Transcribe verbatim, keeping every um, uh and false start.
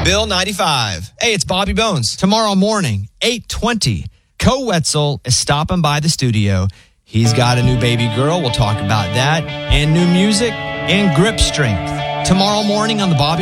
Bill ninety-five. Hey, it's Bobby Bones. Tomorrow morning, eight twenty, Co Wetzel is stopping by the studio. He's got a new baby girl. We'll talk about that. And new music and grip strength. Tomorrow morning on the Bobby